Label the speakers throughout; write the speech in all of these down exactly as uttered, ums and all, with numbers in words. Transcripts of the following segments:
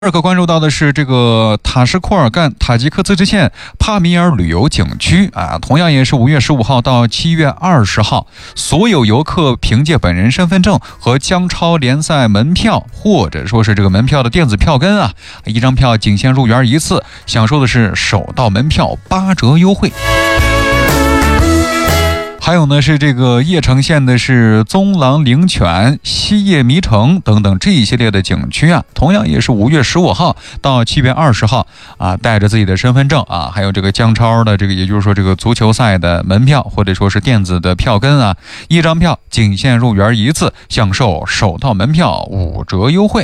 Speaker 1: 第二个关注到的是这个塔什库尔干塔吉克自治县帕米尔旅游景区啊，同样也是五月十五号到七月二十号，所有游客凭借本人身份证和江超联赛门票，或者说是这个门票的电子票根啊，一张票仅限入园一次，享受的是首到门票八折优惠。还有呢，是这个叶城县的是棕狼灵泉、西叶迷城等等这一系列的景区啊，同样也是五月十五号到七月二十号啊，带着自己的身份证啊，还有这个江超的这个，也就是说这个足球赛的门票或者说是电子的票根啊，一张票仅限入园一次，享受首到门票五折优惠。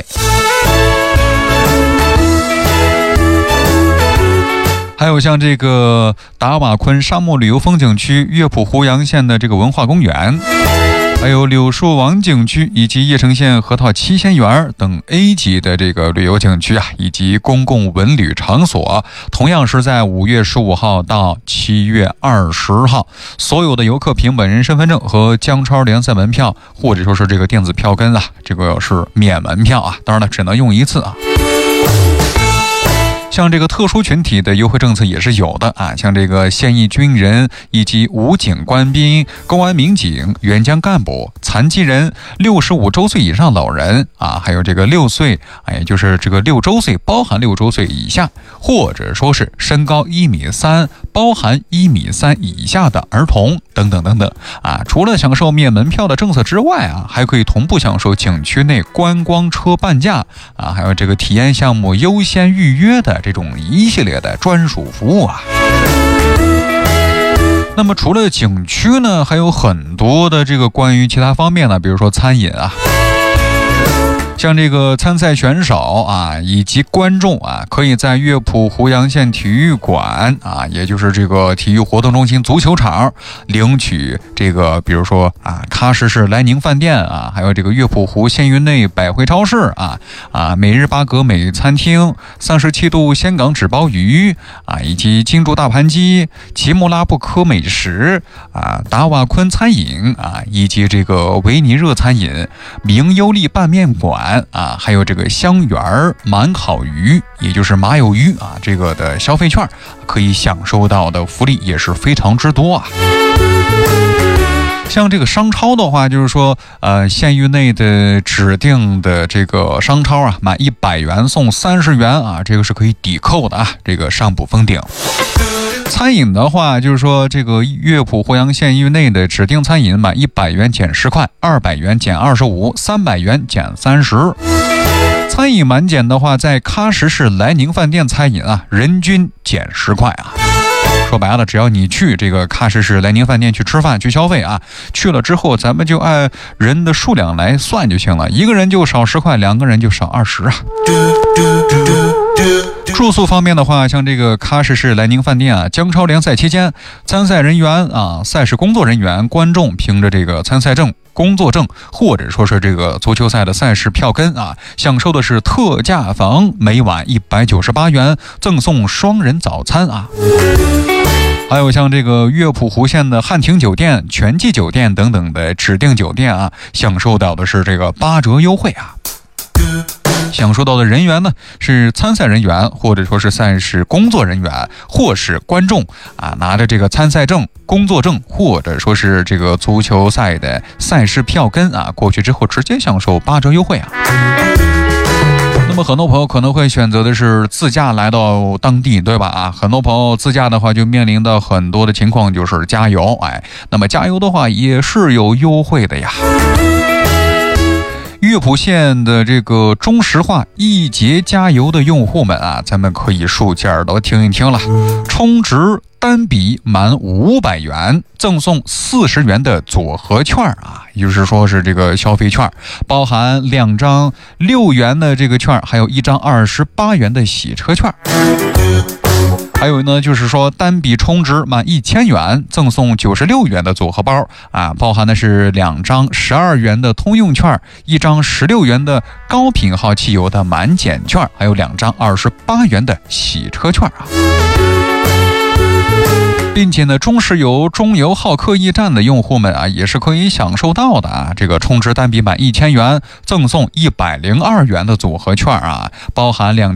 Speaker 1: 还有像这个达瓦昆沙漠旅游风景区、乐浦湖阳县的这个文化公园，还有柳树王景区以及叶城县河套七仙园等 A 级的这个旅游景区啊，以及公共文旅场所，同样是在五月十五号到七月二十号，所有的游客凭本人身份证和江超联赛门票，或者说是这个电子票根啊，这个是免门票啊，当然了，只能用一次啊。像这个特殊群体的优惠政策也是有的啊，像这个现役军人以及武警官兵、公安民警、援疆干部、残疾人、六十五周岁以上老人啊，还有这个六岁，哎，就是这个六周岁包含六周岁以下，或者说是身高一米三包含一米三以下的儿童等等等等啊。除了享受免门票的政策之外啊，还可以同步享受景区内观光车半价啊，还有这个体验项目优先预约的这种一系列的专属服务啊。那么除了景区呢，还有很多的这个关于其他方面呢，比如说餐饮啊，像这个参赛选手啊以及观众啊，可以在乐浦湖阳县体育馆啊，也就是这个体育活动中心足球场领取这个，比如说啊喀什市莱宁饭店啊，还有这个乐浦湖县域内百汇超市啊啊每日巴格美餐厅、三十七度仙港纸包鱼啊，以及金柱大盘鸡、奇木拉布科美食啊、达瓦昆餐饮啊，以及这个维尼热餐饮、明优利拌面馆啊，还有这个香园满烤鱼，也就是麻油鱼啊，这个的消费券可以享受到的福利也是非常之多啊。像这个商超的话，就是说呃县域内的指定的这个商超啊，满一百元送三十元啊，这个是可以抵扣的啊，这个上不封顶。餐饮的话，就是说这个乐浦湖阳县域内的指定餐饮满一百元减十块，二百元减二十五，三百元减三十。餐饮满减的话，在喀什市莱宁饭店餐饮啊，人均减十块啊。说白了，只要你去这个喀什市莱宁饭店去吃饭去消费啊，去了之后咱们就按人的数量来算就行了，一个人就少十块，两个人就少二十啊。住宿方面的话，像这个喀什市莱宁饭店啊，江超联赛期间，参赛人员啊、赛事工作人员、观众凭着这个参赛证、工作证，或者说是这个足球赛的赛事票根啊，享受的是特价房，每晚一百九十八元，赠送双人早餐啊。还有像这个乐浦湖县的汉庭酒店、全季酒店等等的指定酒店啊，享受到的是这个八折优惠啊。享受到的人员呢，是参赛人员，或者说是赛事工作人员，或是观众啊，拿着这个参赛证、工作证，或者说是这个足球赛的赛事票根啊，过去之后直接享受八折优惠啊。那么很多朋友可能会选择的是自驾来到当地，对吧？啊，很多朋友自驾的话就面临到很多的情况，就是加油，哎，那么加油的话也是有优惠的呀。乐浦县的这个中石化一节加油的用户们啊，咱们可以竖起耳朵听一听了。充值单笔满五百元赠送四十元的左合券啊，也就是说是这个消费券，包含两张六元的这个券，还有一张二十八元的洗车券。还有呢，就是说单笔充值满一千元赠送九十六元的组合包啊，包含的是两张十二元的通用券，一张十六元的高品号汽油的满减券，还有两张二十八元的洗车券啊。 并且呢，中石油、中油浩克驿站的用户们啊，也是可以享受到的啊。这个充值单笔满一千元，赠送一百零二元的组合券啊，包含两